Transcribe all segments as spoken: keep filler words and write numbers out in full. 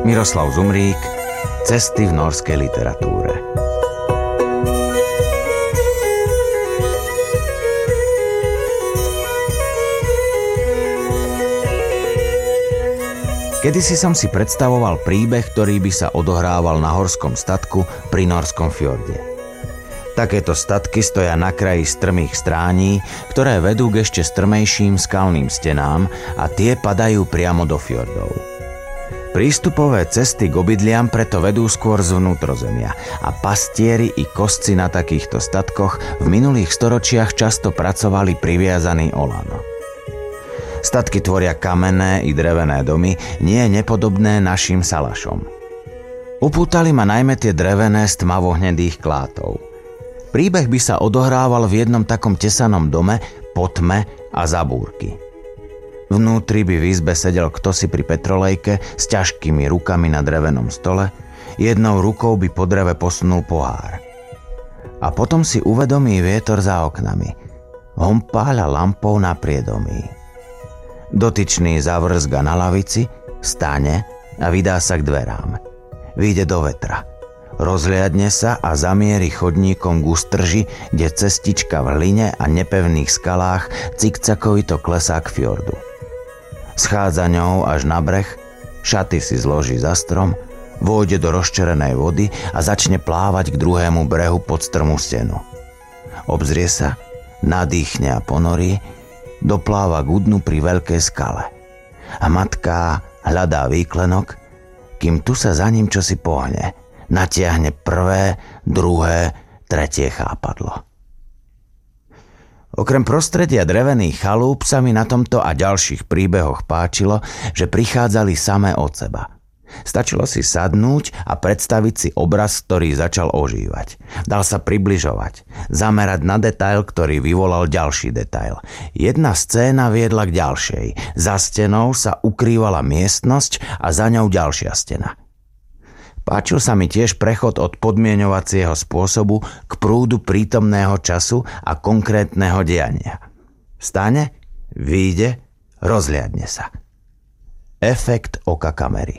Miroslav Zumrík, Cesty v norskej literatúre. Kedysi som si predstavoval príbeh, ktorý by sa odohrával na horskom statku pri norskom fjorde. Takéto statky stoja na kraji strmých strání, ktoré vedú k ešte strmejším skalným stenám a tie padajú priamo do fjordov. Prístupové cesty k obydliam preto vedú skôr z vnútrozemia a pastieri i kosci na takýchto statkoch v minulých storočiach často pracovali priviazaní o lano. Statky tvoria kamenné i drevené domy, nie nepodobné našim salašom. Upútali ma najmä tie drevené z tmavohnedých klátov. Príbeh by sa odohrával v jednom takom tesanom dome, po tme a za búrky. Vnútri by v izbe sedel ktosi pri petrolejke s ťažkými rukami na drevenom stole, jednou rukou by po dreve posunul pohár. A potom si uvedomí vietor za oknami. Hompáľa lampou na priedomí. Dotyčný zavrzga na lavici, stane a vydá sa k dverám. Vyjde do vetra. Rozhliadne sa a zamierí chodníkom k ústrži, kde cestička v hline a nepevných skalách cikcakovito klesá k fjordu. Schádza ňou až na breh, šaty si zloží za strom, vôjde do rozčerenej vody a začne plávať k druhému brehu pod strmú stenu. Obzrie sa, nadýchne a ponorí, dopláva k dnu pri veľkej skale. A matka hľadá výklenok, kým tu sa za ním čosi pohne, natiahne prvé, druhé, tretie chápadlo. Okrem prostredia drevených chalúp sa mi na tomto a ďalších príbehoch páčilo, že prichádzali samé od seba. Stačilo si sadnúť a predstaviť si obraz, ktorý začal ožívať. Dal sa približovať, zamerať na detail, ktorý vyvolal ďalší detail. Jedna scéna viedla k ďalšej. Za stenou sa ukrývala miestnosť a za ňou ďalšia stena. Páčil sa mi tiež prechod od podmieňovacieho spôsobu k prúdu prítomného času a konkrétneho diania. Vstane, vyjde, rozhliadne sa. Efekt oka kamery.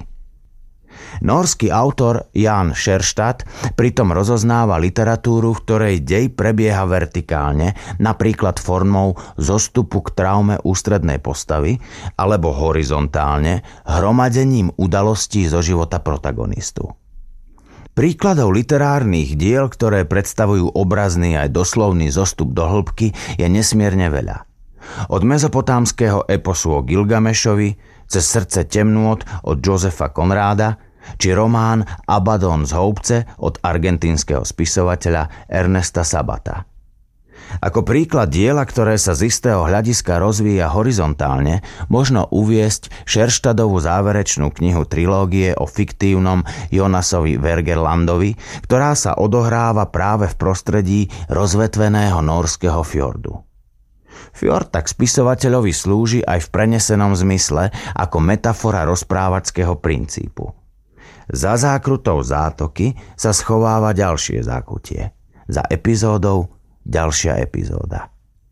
Norský autor Jan Scherstad pritom rozoznáva literatúru, v ktorej dej prebieha vertikálne, napríklad formou zostupu k traume ústrednej postavy, alebo horizontálne, hromadením udalostí zo života protagonistu. Príkladov literárnych diel, ktoré predstavujú obrazný aj doslovný zostup do hĺbky, je nesmierne veľa. Od mezopotámskeho eposu o Gilgamešovi, cez Srdce temnôt od Josefa Conrada, či román Abaddon z Houbce od argentínskeho spisovateľa Ernesta Sabata. Ako príklad diela, ktoré sa z istého hľadiska rozvíja horizontálne, možno uviesť Scherstadovú záverečnú knihu trilógie o fiktívnom Jonasovi Wergelandovi, ktorá sa odohráva práve v prostredí rozvetveného norského fjordu. Fjord tak spisovateľovi slúži aj v prenesenom zmysle ako metafora rozprávačského princípu. Za zákrutou zátoky sa schováva ďalšie zákutie. Za epizódou ďalšia epizóda.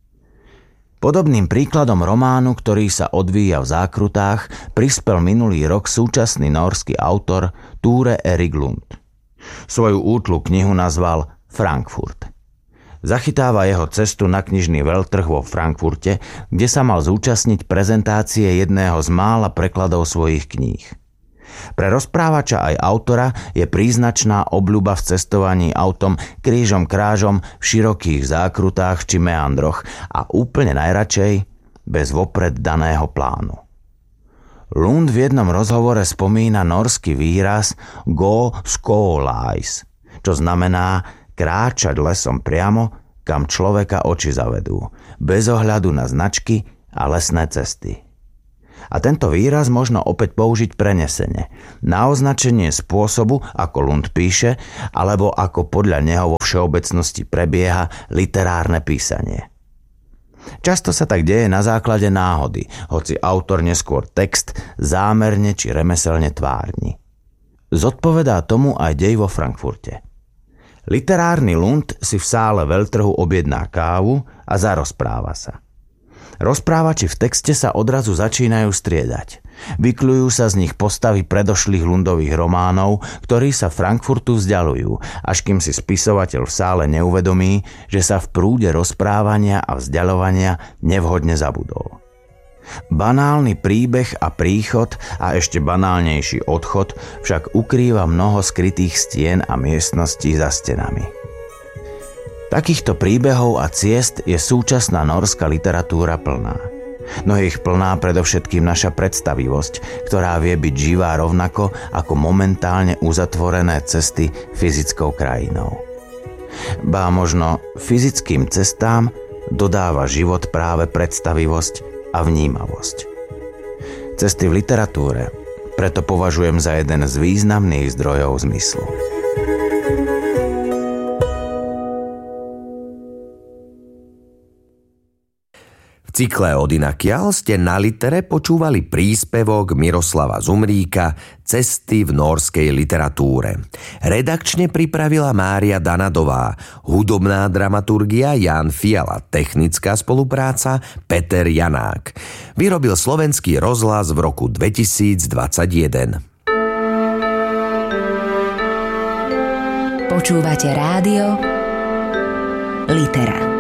Podobným príkladom románu, ktorý sa odvíja v zákrutách, prispel minulý rok súčasný norský autor Ture Erik Lund. Svoju útlu knihu nazval Frankfurt. Zachytáva jeho cestu na knižný veľtrh vo Frankfurte, kde sa mal zúčastniť prezentácie jedného z mála prekladov svojich kníh. Pre rozprávača aj autora je príznačná obľuba v cestovaní autom krížom krážom v širokých zákrutách či meandroch a úplne najradšej bez vopred daného plánu. Lund v jednom rozhovore spomína norský výraz go skålais, čo znamená kráčať lesom priamo, kam človeka oči zavedú, bez ohľadu na značky a lesné cesty. A tento výraz možno opäť použiť prenesene, na označenie spôsobu, ako Lund píše, alebo ako podľa neho vo všeobecnosti prebieha literárne písanie. Často sa tak deje na základe náhody, hoci autor neskôr text zámerne či remeselne tvárni. Zodpovedá tomu aj dej vo Frankfurte. Literárny Lund si v sále veľtrhu objedná kávu a zarozpráva sa. Rozprávači v texte sa odrazu začínajú striedať. Vykľujú sa z nich postavy predošlých Lundových románov, ktorí sa Frankfurtu vzdialujú, až kým si spisovateľ v sále neuvedomí, že sa v prúde rozprávania a vzdialovania nevhodne zabudol. Banálny príbeh a príchod a ešte banálnejší odchod však ukrýva mnoho skrytých stien a miestností za stenami. Takýchto príbehov a ciest je súčasná norská literatúra plná. No je ich plná predovšetkým naša predstavivosť, ktorá vie byť živá rovnako ako momentálne uzatvorené cesty fyzickou krajinou. Bá možno fyzickým cestám dodáva život práve predstavivosť a vnímavosť. Cesty v literatúre preto považujem za jeden z významných zdrojov zmyslu. V cykle Od inakiaľ ste na Litere počúvali príspevok Miroslava Zumríka Cesty v nórskej literatúre. Redakčne pripravila Mária Danadová, hudobná dramaturgia Jan Fiala, technická spolupráca Peter Janák. Vyrobil Slovenský rozhlas v roku dvetisícdvadsaťjeden. Počúvate rádio Litera.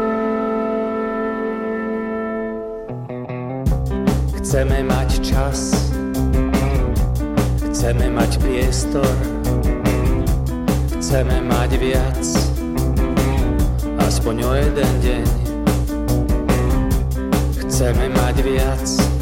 Chceme mať čas, chceme mať priestor, chceme mať viac, aspoň o jeden deň. Chceme mať viac,